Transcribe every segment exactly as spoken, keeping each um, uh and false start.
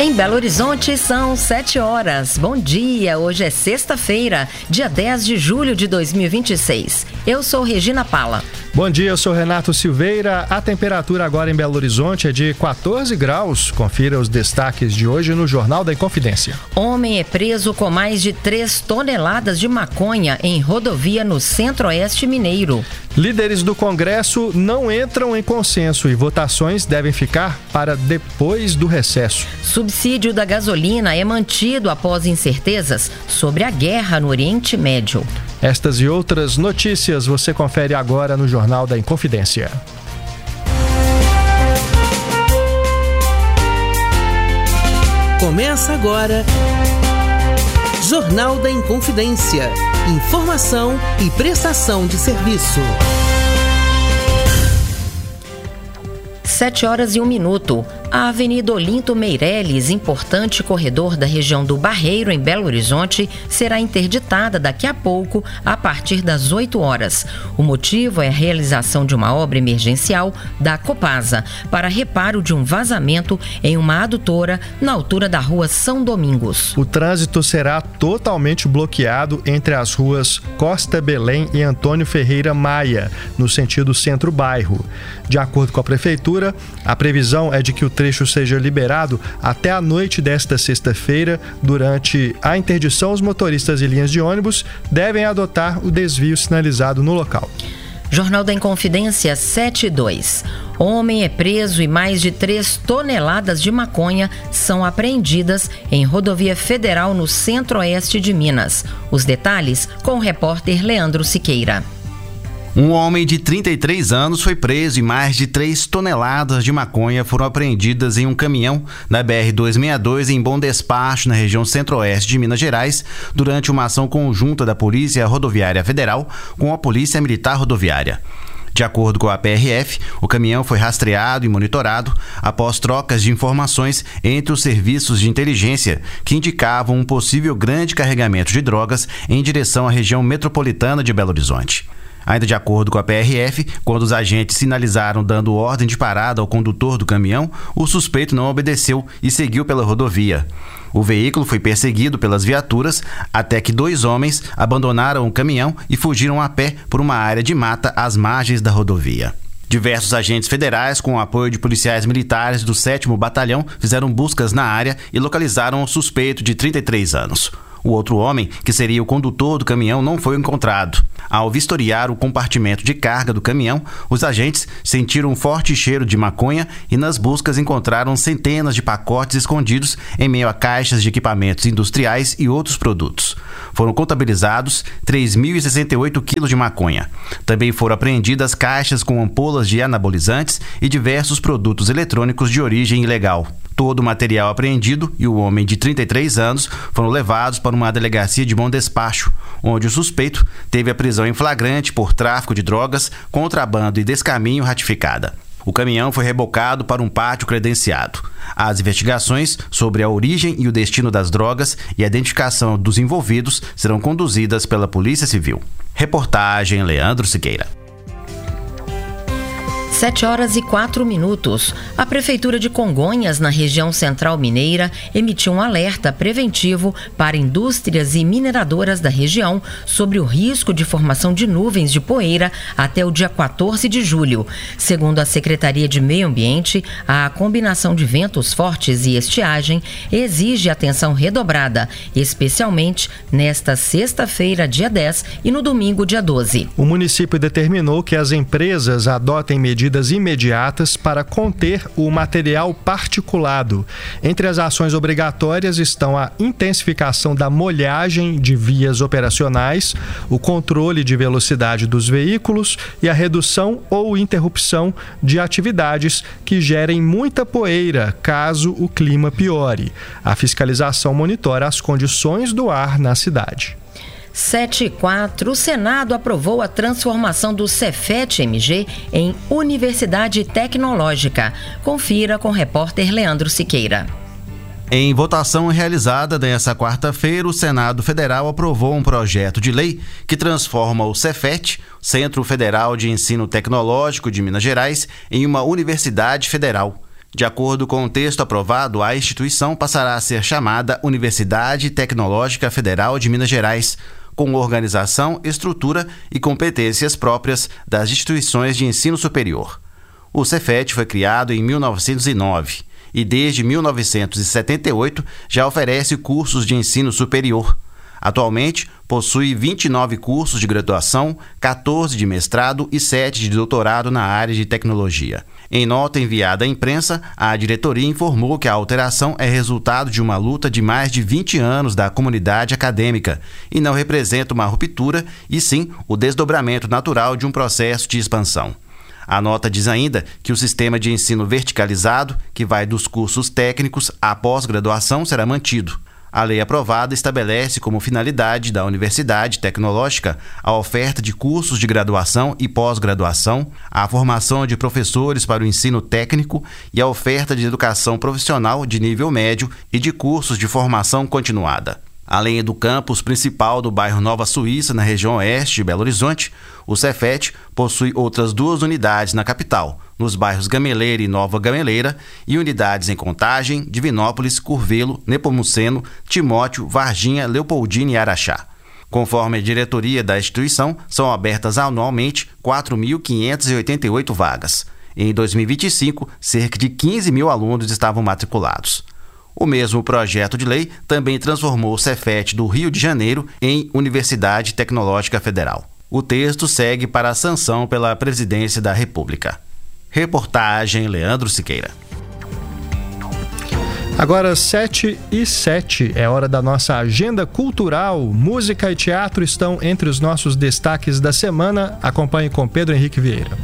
Em Belo Horizonte são sete horas. Bom dia, hoje é sexta-feira, dia dez de julho de dois mil e vinte e seis. Eu sou Regina Pala. Bom dia, eu sou Renato Silveira. A temperatura agora em Belo Horizonte é de quatorze graus. Confira os destaques de hoje no Jornal da Inconfidência. Homem é preso com mais de três toneladas de maconha em rodovia no Centro-Oeste Mineiro. Líderes do Congresso não entram em consenso e votações devem ficar para depois do recesso. Subsídio da gasolina é mantido após incertezas sobre a guerra no Oriente Médio. Estas e outras notícias você confere agora no Jornal da Inconfidência. Começa agora Jornal da Inconfidência. Informação e prestação de serviço. Sete horas e um minuto. A Avenida Olinto Meireles, importante corredor da região do Barreiro, em Belo Horizonte, será interditada daqui a pouco, a partir das oito horas. O motivo é a realização de uma obra emergencial da Copasa para reparo de um vazamento em uma adutora na altura da rua São Domingos. O trânsito será totalmente bloqueado entre as ruas Costa Belém e Antônio Ferreira Maia, no sentido centro-bairro. De acordo com a Prefeitura, a previsão é de que o trecho seja liberado até a noite desta sexta-feira. Durante a interdição, os motoristas e linhas de ônibus devem adotar o desvio sinalizado no local. Jornal da Inconfidência sete e dois. Homem é preso e mais de três toneladas de maconha são apreendidas em rodovia federal no Centro-Oeste de Minas. Os detalhes com o repórter Leandro Siqueira. Um homem de trinta e três anos foi preso e mais de três toneladas de maconha foram apreendidas em um caminhão na B R duzentos e sessenta e dois em Bom Despacho, na região centro-oeste de Minas Gerais, durante uma ação conjunta da Polícia Rodoviária Federal com a Polícia Militar Rodoviária. De acordo com a P R F, o caminhão foi rastreado e monitorado após trocas de informações entre os serviços de inteligência que indicavam um possível grande carregamento de drogas em direção à região metropolitana de Belo Horizonte. Ainda de acordo com a P R F, quando os agentes sinalizaram dando ordem de parada ao condutor do caminhão, o suspeito não obedeceu e seguiu pela rodovia. O veículo foi perseguido pelas viaturas até que dois homens abandonaram o caminhão e fugiram a pé por uma área de mata às margens da rodovia. Diversos agentes federais, com o apoio de policiais militares do sétimo Batalhão, fizeram buscas na área e localizaram o suspeito de trinta e três anos. O outro homem, que seria o condutor do caminhão, não foi encontrado. Ao vistoriar o compartimento de carga do caminhão, os agentes sentiram um forte cheiro de maconha e nas buscas encontraram centenas de pacotes escondidos em meio a caixas de equipamentos industriais e outros produtos. Foram contabilizados três mil e sessenta e oito quilos de maconha. Também foram apreendidas caixas com ampolas de anabolizantes e diversos produtos eletrônicos de origem ilegal. Todo o material apreendido e o homem de trinta e três anos foram levados para uma delegacia de Bom Despacho, onde o suspeito teve a prisão em flagrante por tráfico de drogas, contrabando e descaminho ratificada. O caminhão foi rebocado para um pátio credenciado. As investigações sobre a origem e o destino das drogas e a identificação dos envolvidos serão conduzidas pela Polícia Civil. Reportagem Leandro Siqueira. Sete horas e quatro minutos. A Prefeitura de Congonhas, na região central mineira, emitiu um alerta preventivo para indústrias e mineradoras da região sobre o risco de formação de nuvens de poeira até o dia quatorze de julho. Segundo a Secretaria de Meio Ambiente, a combinação de ventos fortes e estiagem exige atenção redobrada, especialmente nesta sexta-feira, dia dez, e no domingo, dia doze. O município determinou que as empresas adotem medidas imediatas para conter o material particulado. Entre as ações obrigatórias estão a intensificação da molhagem de vias operacionais, o controle de velocidade dos veículos e a redução ou interrupção de atividades que gerem muita poeira, caso o clima piore. A fiscalização monitora as condições do ar na cidade. sete e quatro, o Senado aprovou a transformação do Cefet-M G em Universidade Tecnológica. Confira com o repórter Leandro Siqueira. Em votação realizada nesta quarta-feira, o Senado Federal aprovou um projeto de lei que transforma o Cefet, Centro Federal de Ensino Tecnológico de Minas Gerais, em uma universidade federal. De acordo com o texto aprovado, a instituição passará a ser chamada Universidade Tecnológica Federal de Minas Gerais, com organização, estrutura e competências próprias das instituições de ensino superior. O Cefet foi criado em mil novecentos e nove e desde mil novecentos e setenta e oito já oferece cursos de ensino superior. Atualmente, possui vinte e nove cursos de graduação, quatorze de mestrado e sete de doutorado na área de tecnologia. Em nota enviada à imprensa, a diretoria informou que a alteração é resultado de uma luta de mais de vinte anos da comunidade acadêmica e não representa uma ruptura, e sim o desdobramento natural de um processo de expansão. A nota diz ainda que o sistema de ensino verticalizado, que vai dos cursos técnicos à pós-graduação, será mantido. A lei aprovada estabelece como finalidade da Universidade Tecnológica a oferta de cursos de graduação e pós-graduação, a formação de professores para o ensino técnico e a oferta de educação profissional de nível médio e de cursos de formação continuada. Além do campus principal do bairro Nova Suíça, na região oeste de Belo Horizonte, o Cefet possui outras duas unidades na capital, nos bairros Gameleira e Nova Gameleira, e unidades em Contagem, Divinópolis, Curvelo, Nepomuceno, Timóteo, Varginha, Leopoldina e Araxá. Conforme a diretoria da instituição, são abertas anualmente quatro mil quinhentas e oitenta e oito vagas. Em dois mil e vinte e cinco, cerca de quinze mil alunos estavam matriculados. O mesmo projeto de lei também transformou o Cefet do Rio de Janeiro em Universidade Tecnológica Federal. O texto segue para a sanção pela Presidência da República. Reportagem Leandro Siqueira. Agora sete e sete, é hora da nossa agenda cultural. Música e teatro estão entre os nossos destaques da semana. Acompanhe com Pedro Henrique Vieira.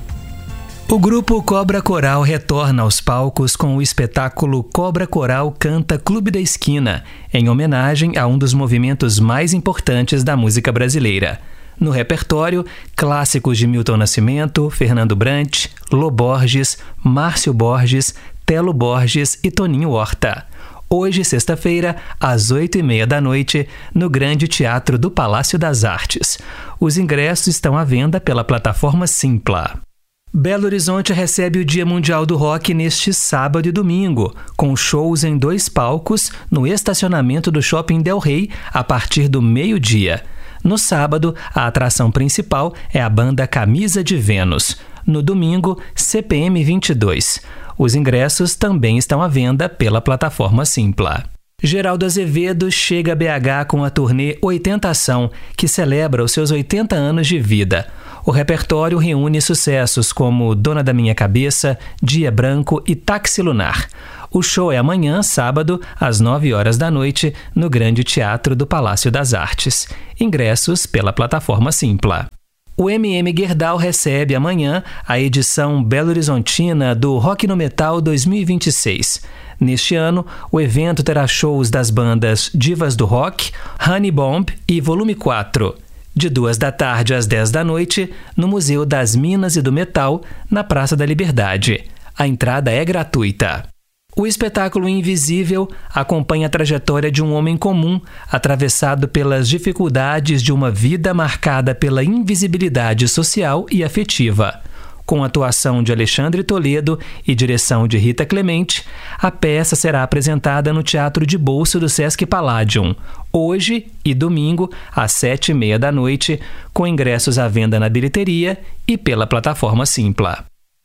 O grupo Cobra Coral retorna aos palcos com o espetáculo Cobra Coral Canta Clube da Esquina, em homenagem a um dos movimentos mais importantes da música brasileira. No repertório, clássicos de Milton Nascimento, Fernando Brant, Lô Borges, Márcio Borges, Telo Borges e Toninho Horta. Hoje, sexta-feira, às oito e meia da noite, no Grande Teatro do Palácio das Artes. Os ingressos estão à venda pela plataforma Simpla. Belo Horizonte recebe o Dia Mundial do Rock neste sábado e domingo, com shows em dois palcos no estacionamento do Shopping Del Rey a partir do meio-dia. No sábado, a atração principal é a banda Camisa de Vênus. No domingo, C P M vinte e dois. Os ingressos também estão à venda pela plataforma Simpla. Geraldo Azevedo chega a B H com a turnê Oitentação, que celebra os seus oitenta anos de vida. O repertório reúne sucessos como Dona da Minha Cabeça, Dia Branco e Táxi Lunar. O show é amanhã, sábado, às nove horas da noite, no Grande Teatro do Palácio das Artes. Ingressos pela plataforma Simpla. O M M Gerdau recebe amanhã a edição Belo Horizontina do Rock no Metal dois mil e vinte e seis. Neste ano, o evento terá shows das bandas Divas do Rock, Honey Bomb e Volume quatro. De duas da tarde às dez da noite, no Museu das Minas e do Metal, na Praça da Liberdade. A entrada é gratuita. O espetáculo Invisível acompanha a trajetória de um homem comum, atravessado pelas dificuldades de uma vida marcada pela invisibilidade social e afetiva. Com atuação de Alexandre Toledo e direção de Rita Clemente, a peça será apresentada no Teatro de Bolso do Sesc Palladium, hoje e domingo, às sete e meia da noite, com ingressos à venda na bilheteria e pela plataforma Simpla.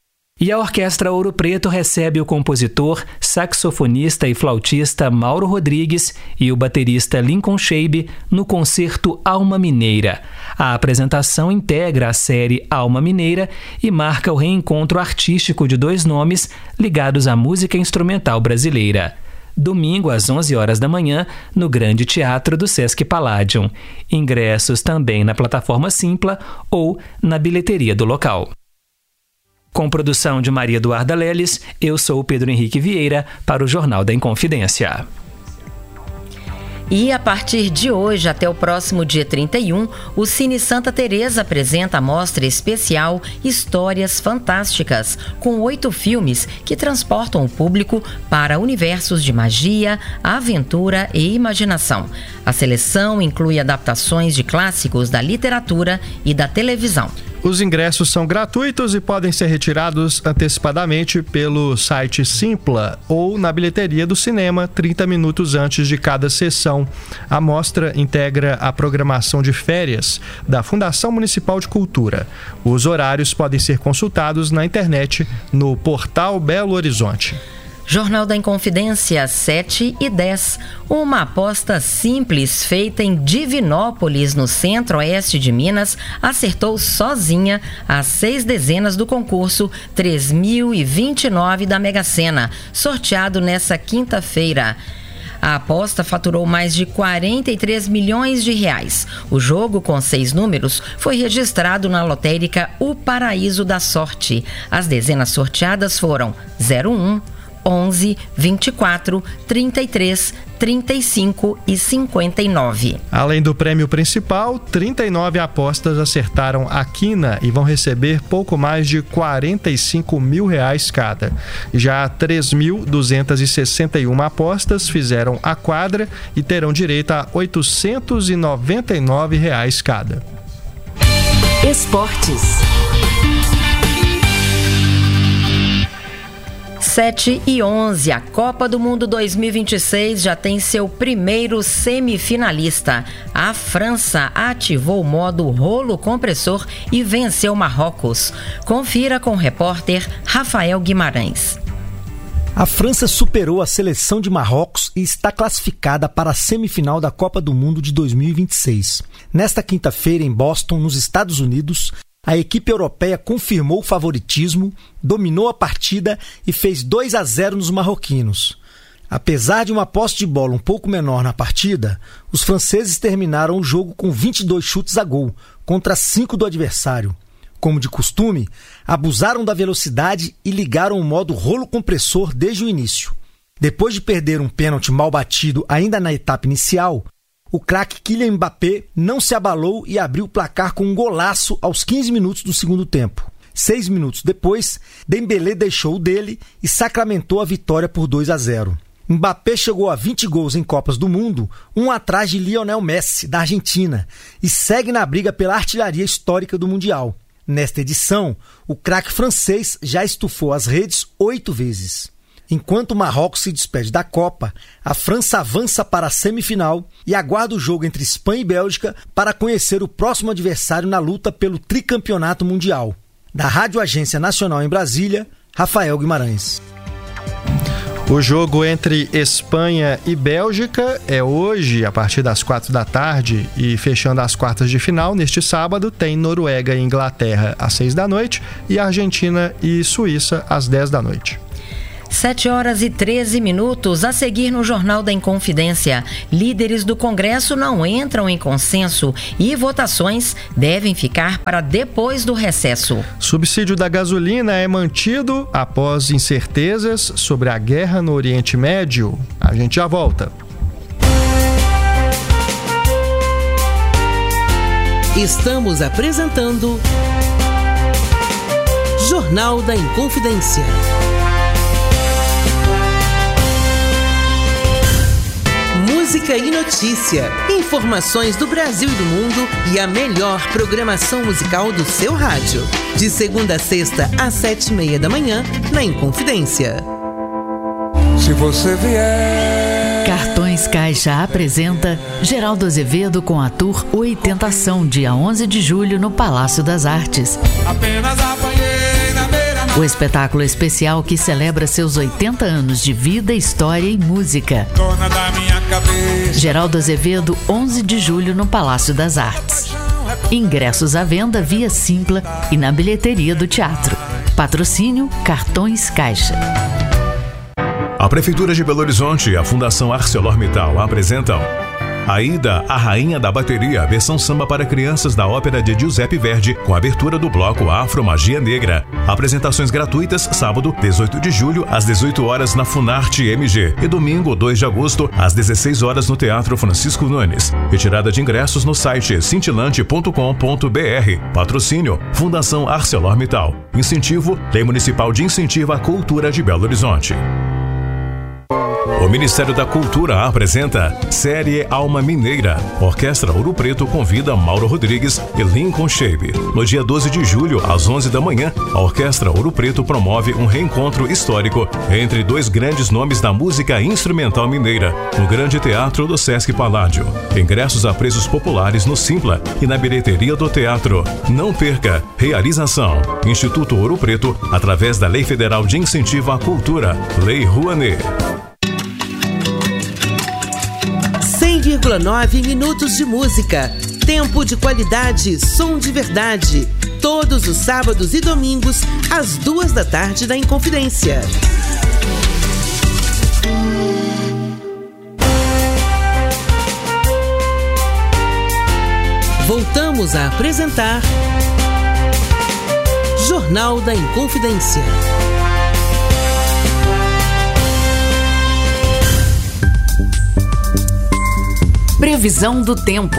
E a Orquestra Ouro Preto recebe o compositor, saxofonista e flautista Mauro Rodrigues e o baterista Lincoln Shabe no concerto Alma Mineira. A apresentação integra a série Alma Mineira e marca o reencontro artístico de dois nomes ligados à música instrumental brasileira. Domingo, às onze horas da manhã, no Grande Teatro do Sesc Palladium. Ingressos também na plataforma Simpla ou na bilheteria do local. Com produção de Maria Eduarda Leles, eu sou o Pedro Henrique Vieira para o Jornal da Inconfidência. E a partir de hoje até o próximo dia trinta e um, o Cine Santa Teresa apresenta a mostra especial Histórias Fantásticas, com oito filmes que transportam o público para universos de magia, aventura e imaginação. A seleção inclui adaptações de clássicos da literatura e da televisão. Os ingressos são gratuitos e podem ser retirados antecipadamente pelo site Simpla ou na bilheteria do cinema trinta minutos antes de cada sessão. A mostra integra a programação de férias da Fundação Municipal de Cultura. Os horários podem ser consultados na internet no portal Belo Horizonte. Jornal da Inconfidência, sete e dez. Uma aposta simples feita em Divinópolis, no centro-oeste de Minas, acertou sozinha as seis dezenas do concurso três mil e vinte e nove da Mega Sena, sorteado nesta quinta-feira. A aposta faturou mais de quarenta e três milhões de reais. O jogo, com seis números, foi registrado na lotérica O Paraíso da Sorte. As dezenas sorteadas foram zero um, onze, vinte e quatro, trinta e três, trinta e cinco e cinquenta e nove. Além do prêmio principal, trinta e nove apostas acertaram a quina e vão receber pouco mais de quarenta e cinco mil reais cada. Já três mil duzentas e sessenta e uma apostas fizeram a quadra e terão direito a oitocentos e noventa e nove reais cada. Esportes. sete e onze. A Copa do Mundo dois mil e vinte e seis já tem seu primeiro semifinalista. A França ativou o modo rolo compressor e venceu Marrocos. Confira com o repórter Rafael Guimarães. A França superou a seleção de Marrocos e está classificada para a semifinal da Copa do Mundo de dois mil e vinte e seis. Nesta quinta-feira, em Boston, nos Estados Unidos, a equipe europeia confirmou o favoritismo, dominou a partida e fez dois a zero nos marroquinos. Apesar de uma posse de bola um pouco menor na partida, os franceses terminaram o jogo com vinte e dois chutes a gol, contra cinco do adversário. Como de costume, abusaram da velocidade e ligaram o modo rolo compressor desde o início. Depois de perder um pênalti mal batido ainda na etapa inicial, o craque Kylian Mbappé não se abalou e abriu o placar com um golaço aos quinze minutos do segundo tempo. Seis minutos depois, Dembélé deixou o dele e sacramentou a vitória por dois a zero. Mbappé chegou a vinte gols em Copas do Mundo, um atrás de Lionel Messi, da Argentina, e segue na briga pela artilharia histórica do Mundial. Nesta edição, o craque francês já estufou as redes oito vezes. Enquanto o Marrocos se despede da Copa, a França avança para a semifinal e aguarda o jogo entre Espanha e Bélgica para conhecer o próximo adversário na luta pelo tricampeonato mundial. Da Rádio Agência Nacional em Brasília, Rafael Guimarães. O jogo entre Espanha e Bélgica é hoje, a partir das quatro da tarde, e fechando as quartas de final, neste sábado, tem Noruega e Inglaterra às seis da noite e Argentina e Suíça às dez da noite. sete horas e treze minutos. A seguir no Jornal da Inconfidência. Líderes do Congresso não entram em consenso e votações devem ficar para depois do recesso. Subsídio da gasolina é mantido após incertezas sobre a guerra no Oriente Médio. A gente já volta. Estamos apresentando Jornal da Inconfidência. Música e notícia, informações do Brasil e do mundo e a melhor programação musical do seu rádio. De segunda a sexta, às sete e meia da manhã, na Inconfidência. Se você vier... Cartões Caixa apresenta Geraldo Azevedo com a Tour Oitentação, dia onze de julho, no Palácio das Artes. Apenas apanhei na beira... O espetáculo especial que celebra seus oitenta anos de vida, história e música. Dona da minha cabeça. Geraldo Azevedo, onze de julho, no Palácio das Artes. Ingressos à venda via Simpla e na bilheteria do teatro. Patrocínio Cartões Caixa. A Prefeitura de Belo Horizonte e a Fundação ArcelorMittal apresentam Aida, a Rainha da Bateria, versão samba para crianças da ópera de Giuseppe Verdi, com abertura do bloco Afro Magia Negra. Apresentações gratuitas, sábado, dezoito de julho, às dezoito horas na Funarte M G e domingo, dois de agosto, às dezesseis horas no Teatro Francisco Nunes. Retirada de ingressos no site cintilante ponto com ponto b r. Patrocínio Fundação ArcelorMittal. Incentivo Lei Municipal de Incentivo à Cultura de Belo Horizonte. O Ministério da Cultura apresenta Série Alma Mineira. Orquestra Ouro Preto convida Mauro Rodrigues e Lincoln Shape. No dia doze de julho, às onze da manhã, a Orquestra Ouro Preto promove um reencontro histórico entre dois grandes nomes da música instrumental mineira, no Grande Teatro do Sesc Paládio. Ingressos a preços populares no Simpla e na bilheteria do teatro. Não perca! Realização: Instituto Ouro Preto, através da Lei Federal de Incentivo à Cultura, Lei Rouanet. cem vírgula nove minutos de música. Tempo de qualidade, som de verdade. Todos os sábados e domingos, às duas da tarde na Inconfidência. Voltamos a apresentar Jornal da Inconfidência. Previsão do tempo.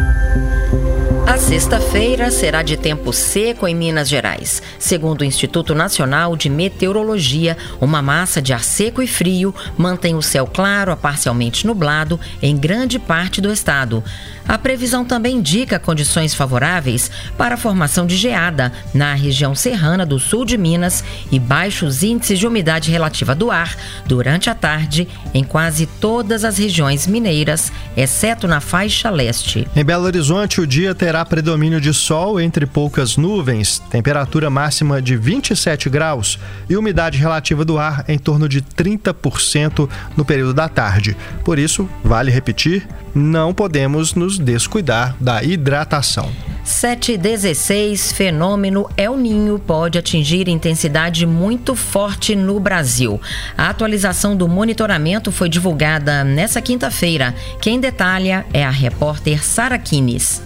A sexta-feira será de tempo seco em Minas Gerais. Segundo o Instituto Nacional de Meteorologia, uma massa de ar seco e frio mantém o céu claro a parcialmente nublado em grande parte do estado. A previsão também indica condições favoráveis para a formação de geada na região serrana do sul de Minas e baixos índices de umidade relativa do ar durante a tarde em quase todas as regiões mineiras, exceto na faixa leste. Em Belo Horizonte, o dia terá predomínio de sol entre poucas nuvens, temperatura máxima de vinte e sete graus e umidade relativa do ar em torno de trinta por cento no período da tarde. Por isso, vale repetir, não podemos nos descuidar da hidratação. sete e dezesseis, fenômeno El Niño pode atingir intensidade muito forte no Brasil. A atualização do monitoramento foi divulgada nesta quinta-feira. Quem detalha é a repórter Sara Kines.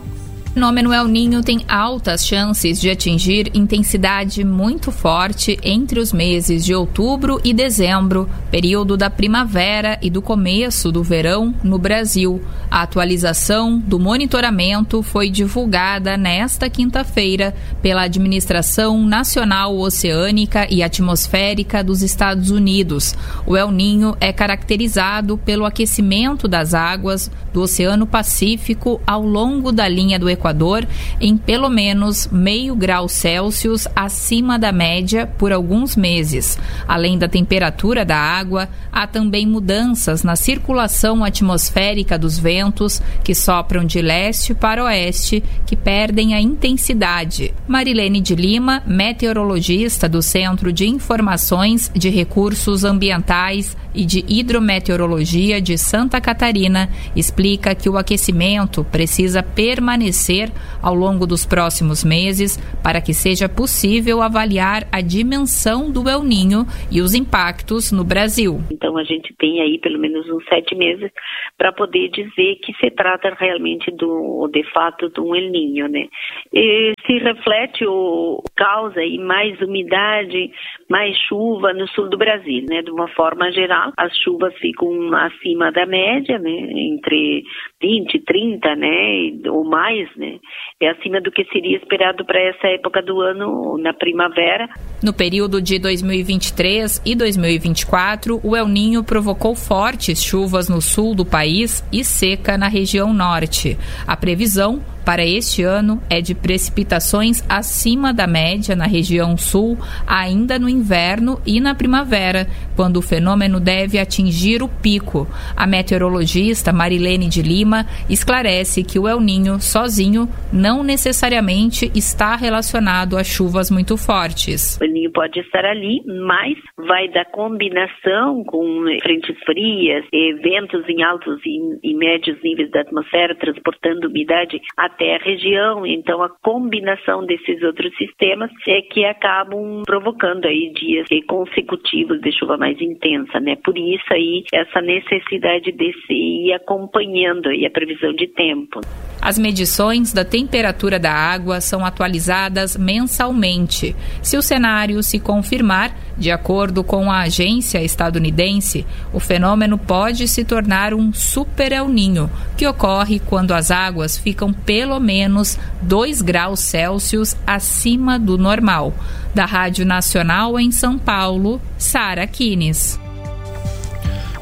O fenômeno El Niño tem altas chances de atingir intensidade muito forte entre os meses de outubro e dezembro, período da primavera e do começo do verão no Brasil. A atualização do monitoramento foi divulgada nesta quinta-feira pela Administração Nacional Oceânica e Atmosférica dos Estados Unidos. O El Niño é caracterizado pelo aquecimento das águas do Oceano Pacífico ao longo da linha do Equador em pelo menos meio grau Celsius acima da média por alguns meses. Além da temperatura da água, há também mudanças na circulação atmosférica dos ventos que sopram de leste para oeste, que perdem a intensidade. Marilene de Lima, meteorologista do Centro de Informações de Recursos Ambientais e de Hidrometeorologia de Santa Catarina, explica que o aquecimento precisa permanecer ao longo dos próximos meses para que seja possível avaliar a dimensão do El Niño e os impactos no Brasil. Então a gente tem aí pelo menos uns sete meses para poder dizer que se trata realmente do, de fato de um El Niño, né? E se reflete ou causa aí mais umidade, mais chuva no sul do Brasil, né? De uma forma geral, as chuvas ficam acima da média, né? Entre vinte, trinta, né? Ou mais, né? É acima do que seria esperado para essa época do ano, na primavera. No período de dois mil e vinte e três e dois mil e vinte e quatro, o El Niño provocou fortes chuvas no sul do país e seca na região norte. A previsão para este ano é de precipitações acima da média na região sul, ainda no inverno e na primavera, quando o fenômeno deve atingir o pico. A meteorologista Marilene de Lima esclarece que o El Niño sozinho não necessariamente está relacionado a chuvas muito fortes. O El Niño pode estar ali, mas vai da combinação com frentes frias, ventos em altos e, e médios níveis da atmosfera, transportando umidade até a região. Então a combinação desses outros sistemas é que acabam provocando aí dias consecutivos de chuva mais intensa, né? Por isso aí essa necessidade de se ir acompanhando aí a previsão de tempo. As medições da temperatura da água são atualizadas mensalmente. Se o cenário se confirmar, de acordo com a agência estadunidense, o fenômeno pode se tornar um super El Niño, que ocorre quando as águas ficam pelo menos dois graus Celsius acima do normal. Da Rádio Nacional em São Paulo, Sara Kines.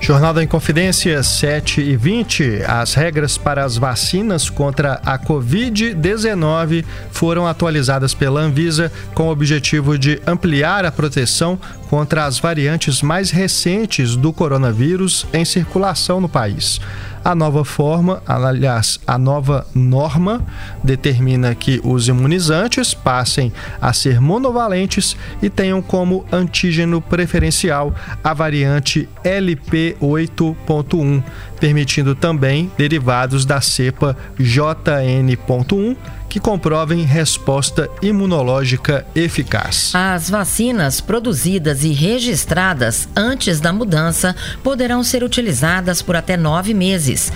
Jornal da Inconfidência, sete e vinte. As regras para as vacinas contra a covid dezenove foram atualizadas pela Anvisa com o objetivo de ampliar a proteção contra as variantes mais recentes do coronavírus em circulação no país. A nova forma, aliás, a nova norma determina que os imunizantes passem a ser monovalentes e tenham como antígeno preferencial a variante L P oito ponto um, permitindo também derivados da cepa J N ponto um, que comprovem resposta imunológica eficaz. As vacinas produzidas e registradas antes da mudança poderão ser utilizadas por até nove meses,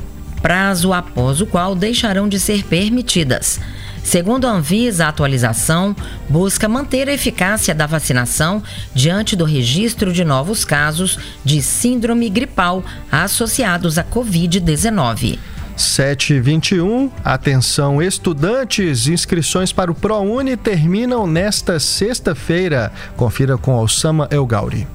prazo após o qual deixarão de ser permitidas. Segundo a Anvisa, a atualização busca manter a eficácia da vacinação diante do registro de novos casos de síndrome gripal associados à covid dezenove. sete e vinte e um, atenção estudantes, inscrições para o ProUni terminam nesta sexta-feira. Confira com Osama El Gauri.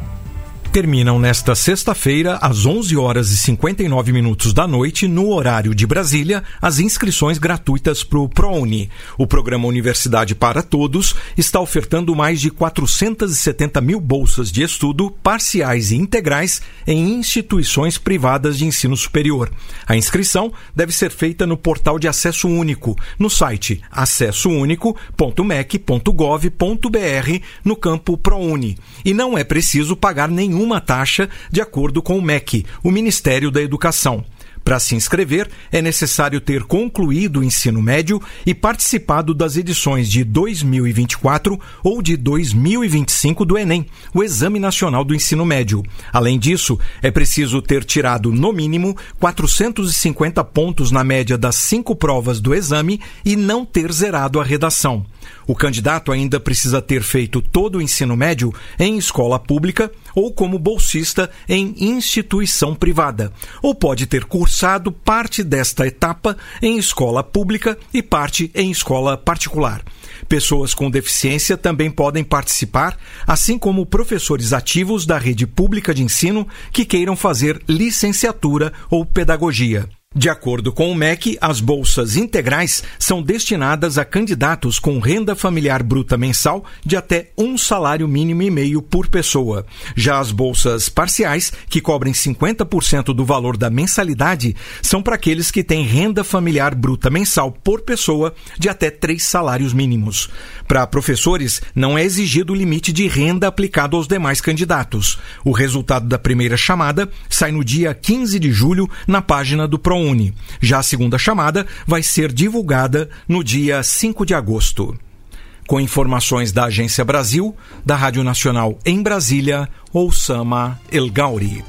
Terminam nesta sexta-feira, às onze horas e cinquenta e nove minutos da noite, no horário de Brasília, as inscrições gratuitas para o ProUni. O programa Universidade para Todos está ofertando mais de quatrocentas e setenta mil bolsas de estudo parciais e integrais em instituições privadas de ensino superior. A inscrição deve ser feita no portal de acesso único, no site acesso único ponto m e c ponto gov ponto b r, no campo ProUni. E não é preciso pagar nenhum uma taxa de acordo com o M E C, o Ministério da Educação. Para se inscrever, é necessário ter concluído o ensino médio e participado das edições de dois mil e vinte e quatro ou de dois mil e vinte e cinco do Enem, o Exame Nacional do Ensino Médio. Além disso, é preciso ter tirado, no mínimo, quatrocentos e cinquenta pontos na média das cinco provas do exame e não ter zerado a redação. O candidato ainda precisa ter feito todo o ensino médio em escola pública ou como bolsista em instituição privada, ou pode ter cursado parte desta etapa em escola pública e parte em escola particular. Pessoas com deficiência também podem participar, assim como professores ativos da rede pública de ensino que queiram fazer licenciatura ou pedagogia. De acordo com o M E C, as bolsas integrais são destinadas a candidatos com renda familiar bruta mensal de até um salário mínimo e meio por pessoa. Já as bolsas parciais, que cobrem cinquenta por cento do valor da mensalidade, são para aqueles que têm renda familiar bruta mensal por pessoa de até três salários mínimos. Para professores, não é exigido o limite de renda aplicado aos demais candidatos. O resultado da primeira chamada sai no dia quinze de julho na página do ProUni. Já a segunda chamada vai ser divulgada no dia cinco de agosto. Com informações da Agência Brasil, da Rádio Nacional em Brasília, Osama El Gauri.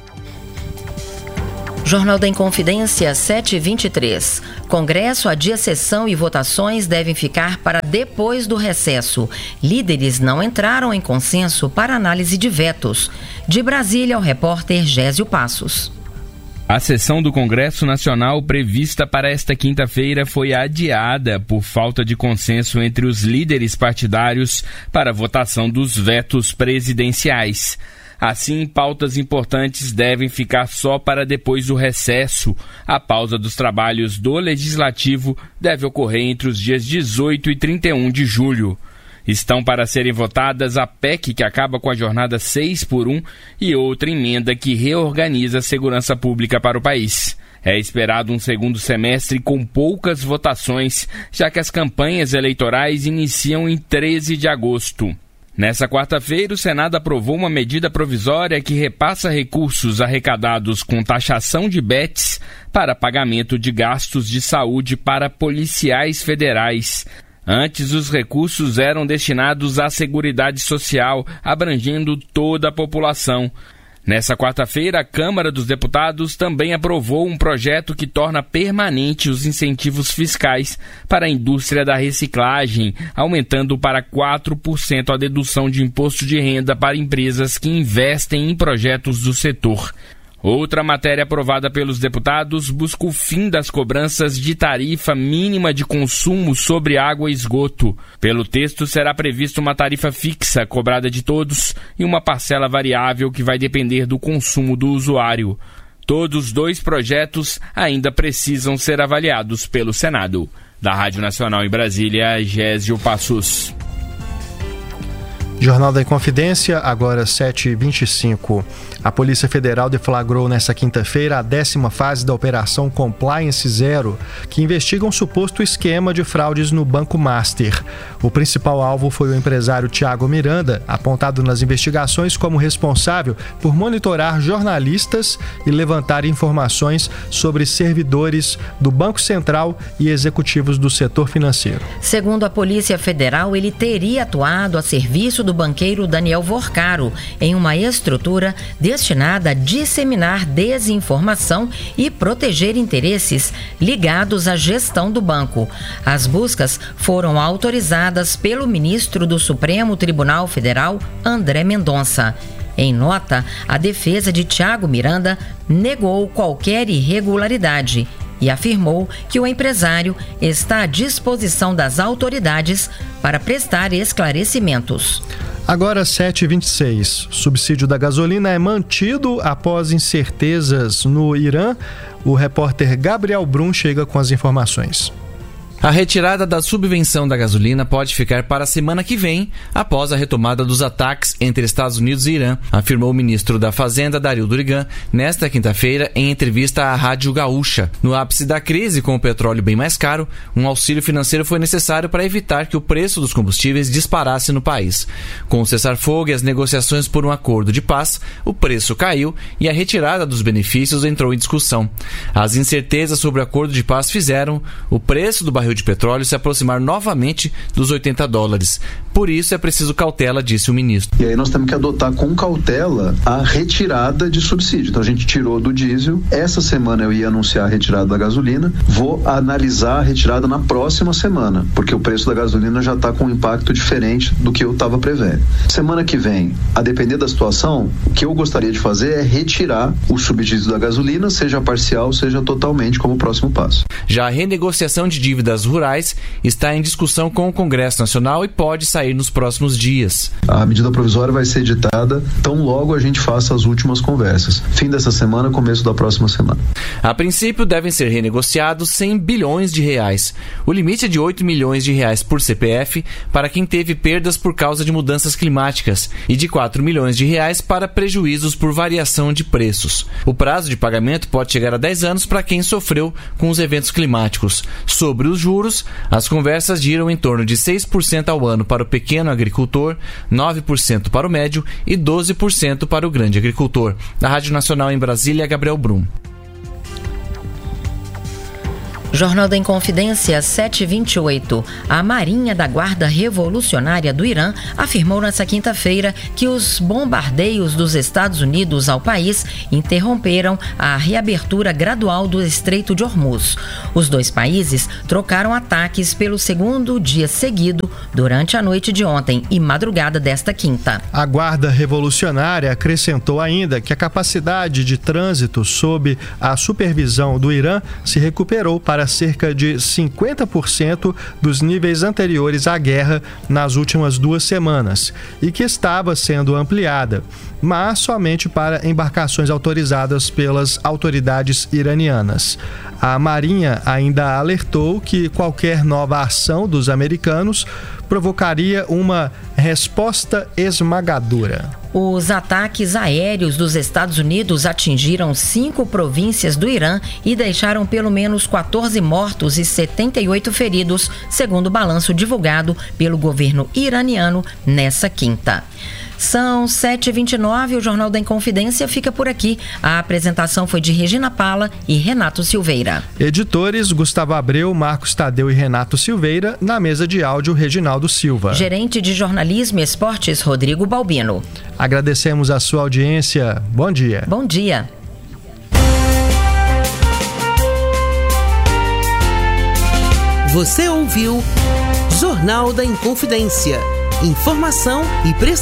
Jornal da Inconfidência, sete e vinte e três. Congresso adia sessão e votações devem ficar para depois do recesso. Líderes não entraram em consenso para análise de vetos. De Brasília, o repórter Gésio Passos. A sessão do Congresso Nacional prevista para esta quinta-feira foi adiada por falta de consenso entre os líderes partidários para a votação dos vetos presidenciais. Assim, pautas importantes devem ficar só para depois do recesso. A pausa dos trabalhos do Legislativo deve ocorrer entre os dias dezoito e trinta e um de julho. Estão para serem votadas a P E C, que acaba com a jornada seis por um, e outra emenda que reorganiza a segurança pública para o país. É esperado um segundo semestre com poucas votações, já que as campanhas eleitorais iniciam em treze de agosto. Nessa quarta-feira, o Senado aprovou uma medida provisória que repassa recursos arrecadados com taxação de bets para pagamento de gastos de saúde para policiais federais. Antes, os recursos eram destinados à Seguridade Social, abrangendo toda a população. Nessa quarta-feira, a Câmara dos Deputados também aprovou um projeto que torna permanente os incentivos fiscais para a indústria da reciclagem, aumentando para quatro por cento a dedução de imposto de renda para empresas que investem em projetos do setor. Outra matéria aprovada pelos deputados busca o fim das cobranças de tarifa mínima de consumo sobre água e esgoto. Pelo texto, será prevista uma tarifa fixa cobrada de todos e uma parcela variável que vai depender do consumo do usuário. Todos os dois projetos ainda precisam ser avaliados pelo Senado. Da Rádio Nacional em Brasília, Gésio Passos. Jornal da Inconfidência, agora sete e vinte e cinco. A Polícia Federal deflagrou nesta quinta-feira a décima fase da Operação Compliance Zero, que investiga um suposto esquema de fraudes no Banco Master. O principal alvo foi o empresário Thiago Miranda, apontado nas investigações como responsável por monitorar jornalistas e levantar informações sobre servidores do Banco Central e executivos do setor financeiro. Segundo a Polícia Federal, ele teria atuado a serviço do banqueiro Daniel Vorcaro em uma estrutura destinada a disseminar desinformação e proteger interesses ligados à gestão do banco. As buscas foram autorizadas pelo ministro do Supremo Tribunal Federal, André Mendonça. Em nota, a defesa de Thiago Miranda negou qualquer irregularidade e afirmou que o empresário está à disposição das autoridades para prestar esclarecimentos. Agora sete e vinte e seis. Subsídio da gasolina é mantido após incertezas no Irã. O repórter Gabriel Brum chega com as informações. A retirada da subvenção da gasolina pode ficar para a semana que vem, após a retomada dos ataques entre Estados Unidos e Irã, afirmou o ministro da Fazenda, Dario Durigan, nesta quinta-feira, em entrevista à Rádio Gaúcha. No ápice da crise, com o petróleo bem mais caro, um auxílio financeiro foi necessário para evitar que o preço dos combustíveis disparasse no país. Com o cessar-fogo e as negociações por um acordo de paz, o preço caiu e a retirada dos benefícios entrou em discussão. As incertezas sobre o acordo de paz fizeram o preço do barril de petróleo se aproximar novamente dos oitenta dólares. Por isso é preciso cautela, disse o ministro. E aí nós temos que adotar com cautela a retirada de subsídio. Então a gente tirou do diesel. Essa semana eu ia anunciar a retirada da gasolina. Vou analisar a retirada na próxima semana, porque o preço da gasolina já está com um impacto diferente do que eu estava prevendo. Semana que vem, a depender da situação, o que eu gostaria de fazer é retirar o subsídio da gasolina, seja parcial, seja totalmente, como próximo passo. Já a renegociação de dívidas rurais está em discussão com o Congresso Nacional e pode sair nos próximos dias. A medida provisória vai ser editada tão logo a gente faça as últimas conversas. Fim dessa semana, começo da próxima semana. A princípio, devem ser renegociados cem bilhões de reais. O limite é de oito milhões de reais por C P F para quem teve perdas por causa de mudanças climáticas e de quatro milhões de reais para prejuízos por variação de preços. O prazo de pagamento pode chegar a dez anos para quem sofreu com os eventos climáticos. Sobre os juros, as conversas giram em torno de seis por cento ao ano para o pequeno agricultor, nove por cento para o médio e doze por cento para o grande agricultor. Da Rádio Nacional em Brasília, Gabriel Brum. Jornal da Inconfidência sete e vinte e oito. A Marinha da Guarda Revolucionária do Irã afirmou nesta quinta-feira que os bombardeios dos Estados Unidos ao país interromperam a reabertura gradual do Estreito de Hormuz. Os dois países trocaram ataques pelo segundo dia seguido durante a noite de ontem e madrugada desta quinta. A Guarda Revolucionária acrescentou ainda que a capacidade de trânsito sob a supervisão do Irã se recuperou para cerca de cinquenta por cento dos níveis anteriores à guerra nas últimas duas semanas e que estava sendo ampliada, mas somente para embarcações autorizadas pelas autoridades iranianas. A Marinha ainda alertou que qualquer nova ação dos americanos provocaria uma resposta esmagadora. Os ataques aéreos dos Estados Unidos atingiram cinco províncias do Irã e deixaram pelo menos quatorze mortos e setenta e oito feridos, segundo o balanço divulgado pelo governo iraniano nessa quinta. São sete e vinte e nove, o Jornal da Inconfidência fica por aqui. A apresentação foi de Regina Pala e Renato Silveira. Editores Gustavo Abreu, Marcos Tadeu e Renato Silveira. Na mesa de áudio, Reginaldo Silva. Gerente de Jornalismo e Esportes, Rodrigo Balbino. Agradecemos a sua audiência. Bom dia. Bom dia. Você ouviu Jornal da Inconfidência. Informação e prestação